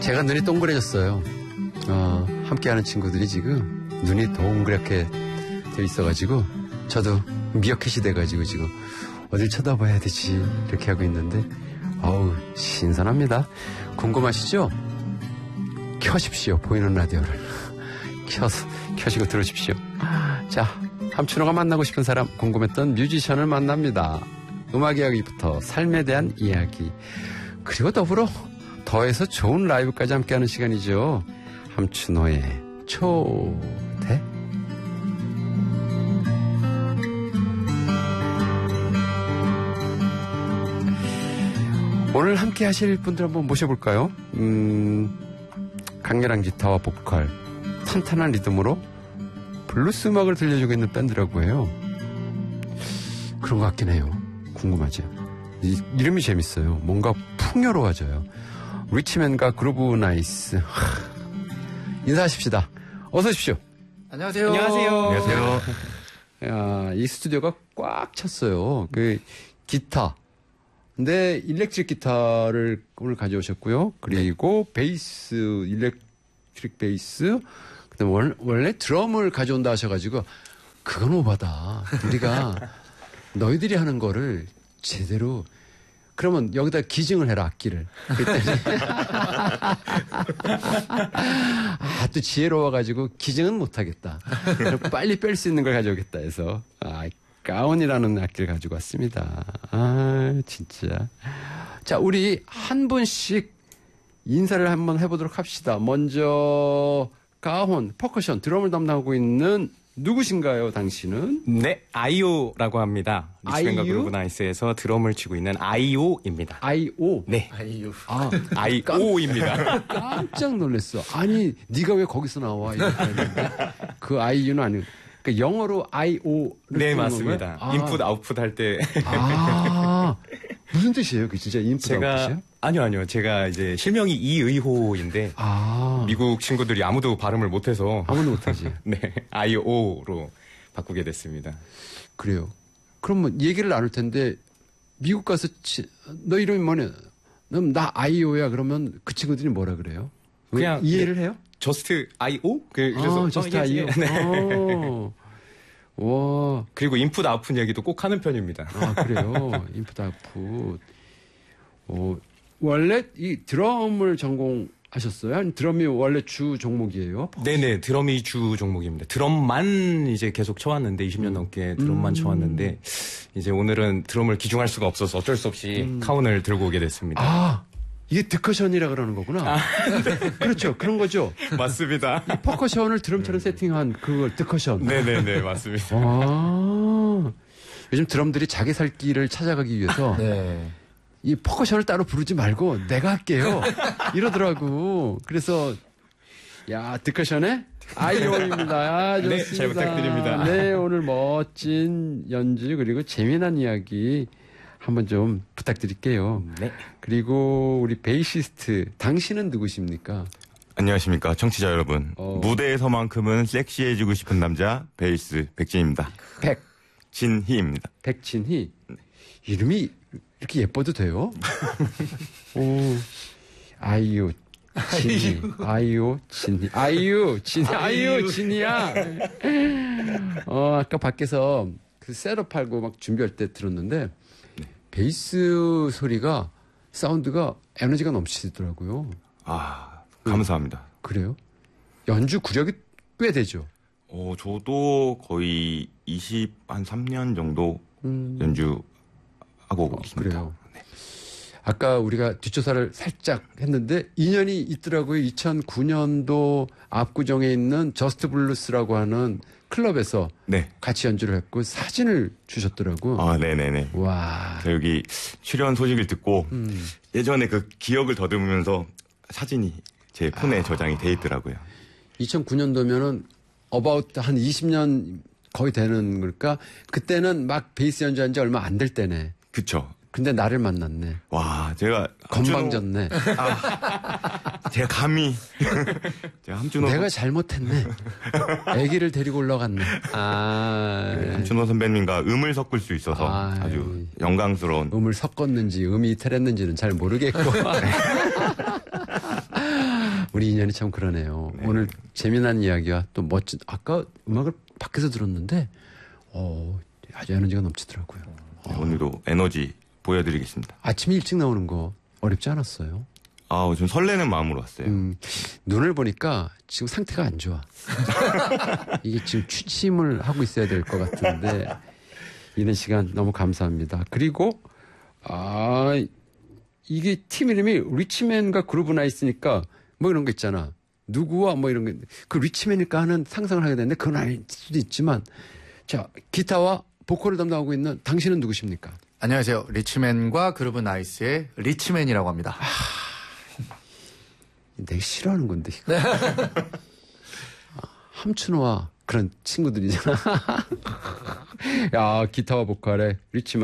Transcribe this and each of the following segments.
제가 눈이 동그래졌어요. 함께하는 친구들이 지금 눈이 동그랗게 돼 있어가지고 저도 미어캣이 돼가지고 지금 어딜 쳐다봐야 되지 이렇게 하고 있는데 어우 신선합니다. 궁금하시죠? 켜십시오. 보이는 라디오를 켜시고 들어주십시오. 자, 함춘호가 만나고 싶은 사람, 궁금했던 뮤지션을 만납니다. 음악 이야기부터 삶에 대한 이야기, 그리고 더불어 더해서 좋은 라이브까지 함께하는 시간이죠. 함춘호의 초대. 오늘 함께 하실 분들 한번 모셔볼까요? 강렬한 기타와 보컬, 탄탄한 리듬으로 블루스 음악을 들려주고 있는 밴드라고 해요. 그런 것 같긴 해요. 궁금하죠? 이름이 재밌어요. 뭔가 풍요로워져요. 리치맨과 그루브 나이스. 인사하십시다. 어서 오십시오. 안녕하세요. 안녕하세요. 야, 이 스튜디오가 꽉 찼어요. 그 기타. 근데 일렉트릭 기타를 오늘 가져오셨고요. 그리고 베이스, 일렉트릭 베이스. 그다음에 원래 드럼을 가져온다 하셔가지고 그건 오바다. 우리가 너희들이 하는 거를 제대로 그러면 여기다 기증을 해라 악기를. 또 지혜로워가지고 기증은 못하겠다. 빨리 뺄 수 있는 걸 가져오겠다 해서 가온이라는 악기를 가지고 왔습니다. 진짜. 자, 우리 한 분씩 인사를 한번 해보도록 합시다. 먼저 가온, 퍼커션, 드럼을 담당하고 있는 누구신가요, 당신은? 네, 아이오라고 합니다. 리치맨과 그루브 나이스에서 드럼을 치고 있는 아이오입니다. 아이오? 네. 아이오입니다. 깜짝 놀랐어. 아니, 네가 왜 거기서 나와? 이렇게 했는데 그 아이유는 아니고. 그 영어로 IO. 네, 맞습니다. 인풋, 아웃풋 할 때. 무슨 뜻이에요? 그 진짜 인풋, 아웃풋이요? 아니요. 제가 이제 실명이 이의호인데. 미국 친구들이 아무도 발음을 못해서. 아무도 못하지. 네, IO로 바꾸게 됐습니다. 그래요. 그러면 얘기를 나눌 텐데, 미국 가서, 너 이름이 뭐냐? 나 IO야. 그러면 그 친구들이 뭐라 그래요? 그냥. 이해를 해요? 저스트 IO? 그래서 저스트 IO. 네. 와. 그리고 인풋 아웃풋 얘기도 꼭 하는 편입니다. 그래요. 인풋 아웃풋. 원래 이 드럼을 전공하셨어요? 아니, 드럼이 원래 주 종목이에요? 네네, 드럼이 주 종목입니다. 드럼만 이제 계속 쳐왔는데 20년 넘게 드럼만 쳐왔는데 이제 오늘은 드럼을 기중할 수가 없어서 어쩔 수 없이 카운을 들고 오게 됐습니다. 이게 드커션이라 그러는 거구나. 네. 그렇죠. 그런 거죠. 맞습니다. 이 퍼커션을 드럼처럼 세팅한 그걸 드커션. 네네네, 맞습니다. 요즘 드럼들이 자기 살 길을 찾아가기 위해서 이 퍼커션을 따로 부르지 말고 내가 할게요. 이러더라고. 그래서 야, 드커션의 아이오입니다. 좋습니다. 네, 잘 부탁드립니다. 네, 오늘 멋진 연주 그리고 재미난 이야기 한번 좀 부탁드릴게요. 네. 그리고 우리 베이시스트, 당신은 누구십니까? 안녕하십니까, 청취자 여러분. 무대에서만큼은 섹시해지고 싶은 남자, 베이스 백진입니다. 백진희입니다. 백진희. 이름이 이렇게 예뻐도 돼요? 아이유, 진희. 아이유, 진희. 아이유, 진희. 아이유, 진희야. 아까 밖에서 그 셋업하고 막 준비할 때 들었는데, 베이스 소리가, 사운드가 에너지가 넘치더라고요. 감사합니다. 그래요? 연주 구력이 꽤 되죠? 저도 거의 3년 정도 연주하고 있습니다. 그래요? 네. 아까 우리가 뒷조사를 살짝 했는데 인연이 있더라고요. 2009년도 압구정에 있는 저스트 블루스라고 하는 클럽에서 같이 연주를 했고 사진을 주셨더라고. 네네네. 와. 여기 출연 소식을 듣고 예전에 그 기억을 더듬으면서 사진이 제 폰에 저장이 돼 있더라고요. 2009년도면은 about 한 20년 거의 되는 걸까? 그때는 막 베이스 연주한 지 얼마 안 될 때네. 그쵸. 근데 나를 만났네. 와, 제가 건방졌네. 제가 감히 제가 함준호 내가 잘못했네. 아기를 데리고 올라갔네. 함준호 선배님과 음을 섞을 수 있어서 아주 영광스러운. 음을 섞었는지 음이 이탈했는지는 잘 모르겠고. 우리 인연이 참 그러네요. 네. 오늘 재미난 이야기와 또 멋진, 아까 음악을 밖에서 들었는데, 아주 에너지가 넘치더라고요. 네, 오늘도 에너지 보여드리겠습니다. 아침에 일찍 나오는 거 어렵지 않았어요? 좀 설레는 마음으로 왔어요. 눈을 보니까 지금 상태가 안 좋아. 이게 지금 취침을 하고 있어야 될 것 같은데, 이런 시간 너무 감사합니다. 그리고, 이게 팀 이름이 리치맨과 그루브 나이스니까 뭐 이런 거 있잖아. 누구와 뭐 이런 게, 그 리치맨일까 하는 상상을 하게 되는데 그건 아닐 수도 있지만, 자, 기타와 보컬을 담당하고 있는 당신은 누구십니까? 안녕하세요. 리치맨과 그루브 나이스의 리치맨이라고 합니다. 내가 싫어하는 건데, 이거. 함춘호와 그런 친구들이잖아. 야, 기타와 보컬의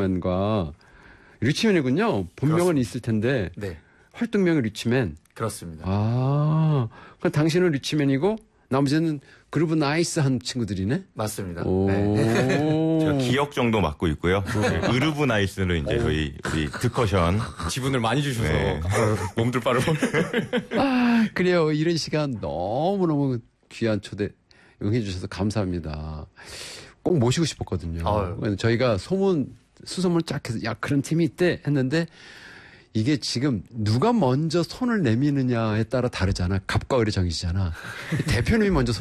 리치맨이군요. 본명은 있을 텐데, 네, 활동명이 리치맨. 그렇습니다. 그럼 당신은 리치맨이고, 나머지는 그루브 나이스한 친구들이네? 맞습니다. 오. 네. 제가 기억 정도 맡고 있고요. 으르브 나이스는 이제 저희 우리 드커션. 지분을 많이 주셔서 네. 몸둘 바를 그래요. 이런 시간 너무너무 귀한 초대 응해주셔서 감사합니다. 꼭 모시고 싶었거든요. 아유. 저희가 수소문 쫙 해서, 야, 그런 팀이 있대 했는데, 이게 지금 누가 먼저 손을 내미느냐에 따라 다르잖아. 갑과 을의 정의잖아. 대표님이 먼저